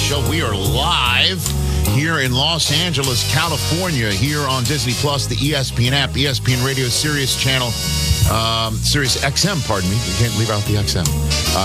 Show. We are live here in Los Angeles, California, here on Disney Plus, the ESPN app, ESPN Radio, Sirius Channel, Sirius XM, pardon me. You can't leave out the XM.